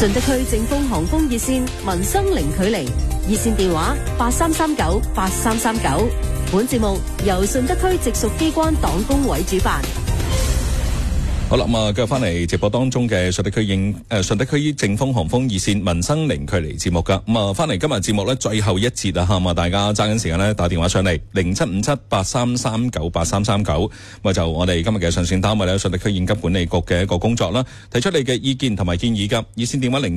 順德區正豐航空熱線民生零距離熱線電話83398339。本節目由順德區直屬機關黨工委主辦。 好啦，繼續翻嚟直播當中嘅順德區正豐航空熱線民生零距離節目噶。翻嚟今日節目咧最後一節啊，咁大家揸緊時間咧打電話上嚟075783398339，就我哋今日嘅上線單位咧順德區應急管理局嘅一個工作啦，提出你嘅意見同埋建議噶。熱線電話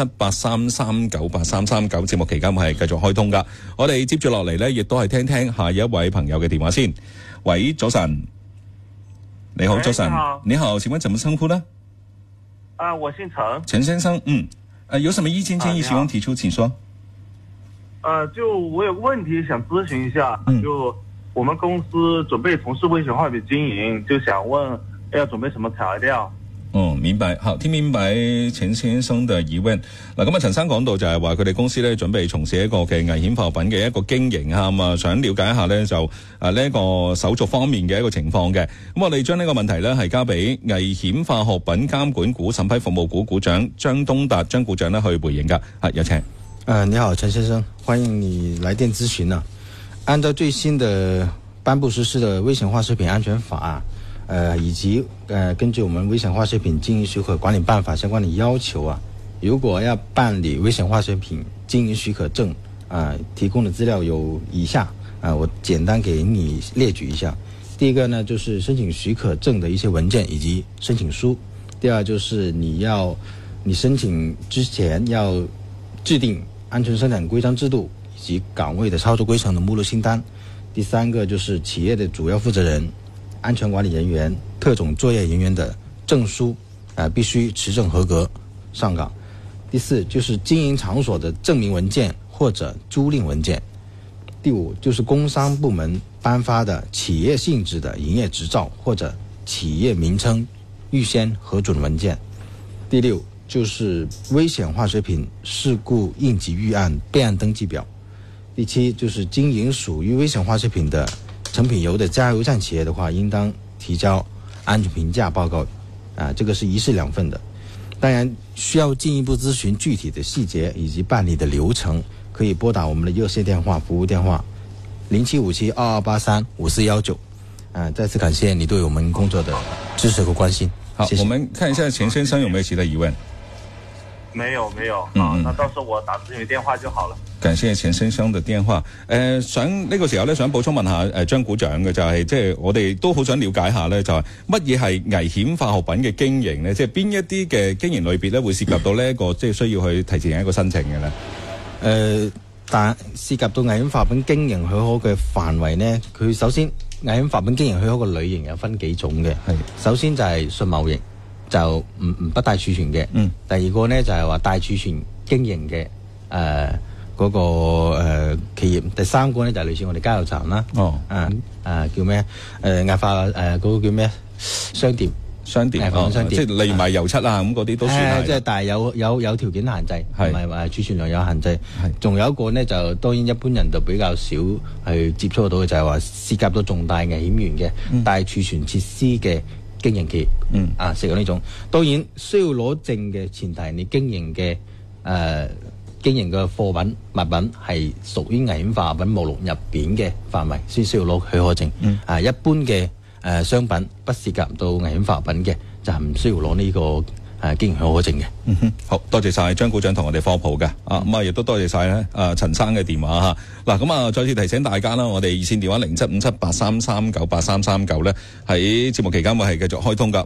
075783398339，節目期間會係繼續開通噶。我哋接住落嚟咧，亦都係聽聽下一位朋友嘅電話先。喂，早晨。你好，早晨。你好，請問怎麼稱呼呢？ 我姓陳。 陳先生，有什麼意見建議希望提出，請說。 就我有個問題想諮詢一下，就我們公司準備從事危險化學品經營，就想問要準備什麼材料？ 明白。好，聽明白陳先生的疑問。嗱，咁陳生講到就係話佢哋公司咧準備從事一個嘅危險化學品嘅一個經營啊，想了解一下咧就呢一個手續方面嘅一個情況嘅。咁我哋將呢個問題咧係交俾危險化學品監管股審批服務股股長張東達張股長咧去回應噶。有請。 你好，陳先生，歡迎你來電諮詢啊。按照最新的頒布實施的危險化學品安全法以及根據我們危險化學品經營許可管理辦法相關的要求啊，如果要辦理危險化學品經營許可證提供的資料有以下我簡單給你列舉一下。第一個呢，就是申請許可證的一些文件以及申請書。第二就是你申請之前要制定安全生產規章制度以及崗位的操作規程的目錄清單。第三個就是企業的主要負責人、安全管理人員、特種作業人員的證書必須持證合格上崗。第四就是經營場所的證明文件或者租賃文件。第五就是工商部門頒發的企業性質的營業執照或者企業名稱預先核准文件。第六就是危險化學品事故應急預案備案登記表。第七就是經營屬於危險化學品的成品油的加油站企業的話，應當提交安全評價報告這個是一式兩份的。當然需要進一步諮詢具體的細節以及辦理的流程，可以撥打我們的熱線電話服務電話075722835419。再次感謝你對我們工作的支持和關心。 好， 謝謝。 我們看一下錢先生有沒有其他疑問。 沒有，那到時候我打諮詢電話就好了。 感謝錢先生的電話。想呢個時候咧，想補充問下張股長嘅就係，即係我哋都好想了解下咧，就係乜嘢係危險化學品嘅經營咧？即係邊一啲嘅經營類別咧會涉及到呢一個即係需要去提前一個申請嘅咧？ 但涉及到危險化學品經營許可嘅範圍呢，佢首先危險化學品經營許可嘅類型有分幾種嘅。係首先就係純貿易，就不帶儲存嘅。第二個呢就係話帶儲存經營嘅嗰個企業。第三個呢就係類似我哋加油站啦。叫咩？壓化嗰個叫咩？商店，即係例如賣油漆啊咁嗰啲都算係。即係但係有條件限制，唔係話儲存量有限制。仲有一個呢，就當然一般人就比較少去接觸到嘅，就係話涉及到重大危險源嘅帶儲存設施嘅經營企業。涉及呢種，當然需要攞證嘅前提，你經營嘅貨品物品係屬於危險化學品目錄入邊嘅範圍，先需要攞許可證。一般嘅商品不涉及到危險化學品嘅，就係唔需要攞呢個經營許可證嘅。 好多謝晒張股長同我哋科普嘅。咁亦都多謝晒咧陳生嘅電話嚇。嗱咁再次提醒大家啦，我哋熱線電話075783398339咧喺節目期間會係繼續開通㗎。